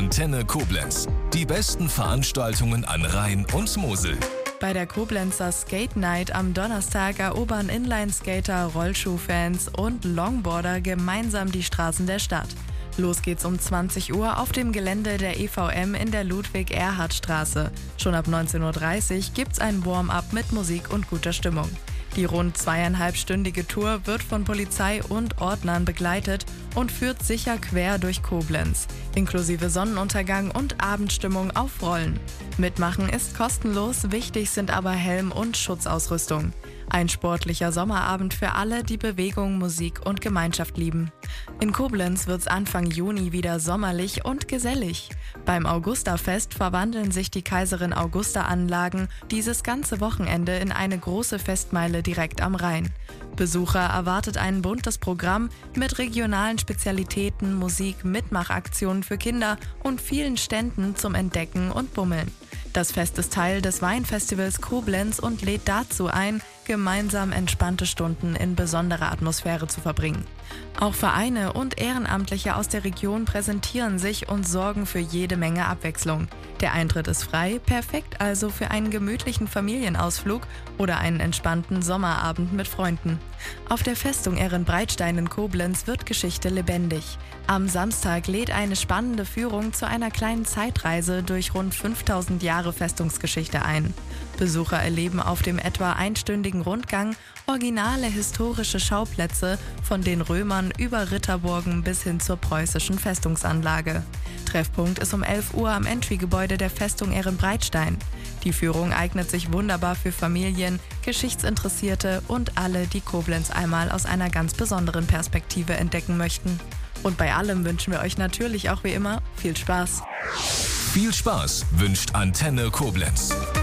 Antenne Koblenz. Die besten Veranstaltungen an Rhein und Mosel. Bei der Koblenzer Skate Night am Donnerstag erobern Inlineskater, Rollschuhfans und Longboarder gemeinsam die Straßen der Stadt. Los geht's um 20 Uhr auf dem Gelände der EVM in der Ludwig-Erhard-Straße. Schon ab 19:30 Uhr gibt's ein Warm-up mit Musik und guter Stimmung. Die rund 2,5-stündige Tour wird von Polizei und Ordnern begleitet und führt sicher quer durch Koblenz, inklusive Sonnenuntergang und Abendstimmung auf Rollen. Mitmachen ist kostenlos, wichtig sind aber Helm und Schutzausrüstung. Ein sportlicher Sommerabend für alle, die Bewegung, Musik und Gemeinschaft lieben. In Koblenz wird's Anfang Juni wieder sommerlich und gesellig. Beim Augustafest verwandeln sich die Kaiserin-Augusta-Anlagen dieses ganze Wochenende in eine große Festmeile direkt am Rhein. Besucher erwartet ein buntes Programm mit regionalen Spezialitäten, Musik, Mitmachaktionen für Kinder und vielen Ständen zum Entdecken und Bummeln. Das Fest ist Teil des Weinfestivals Koblenz und lädt dazu ein, gemeinsam entspannte Stunden in besonderer Atmosphäre zu verbringen. Auch Vereine und Ehrenamtliche aus der Region präsentieren sich und sorgen für jede Menge Abwechslung. Der Eintritt ist frei, perfekt also für einen gemütlichen Familienausflug oder einen entspannten Sommerabend mit Freunden. Auf der Festung Ehrenbreitstein in Koblenz wird Geschichte lebendig. Am Samstag lädt eine spannende Führung zu einer kleinen Zeitreise durch rund 5000 Jahre Festungsgeschichte ein. Besucher erleben auf dem etwa einstündigen Rundgang originale historische Schauplätze von den Römern über Ritterburgen bis hin zur preußischen Festungsanlage. Treffpunkt ist um 11 Uhr am Entry-Gebäude der Festung Ehrenbreitstein. Die Führung eignet sich wunderbar für Familien, Geschichtsinteressierte und alle, die Koblenz einmal aus einer ganz besonderen Perspektive entdecken möchten. Und bei allem wünschen wir euch natürlich auch wie immer viel Spaß. Viel Spaß wünscht Antenne Koblenz.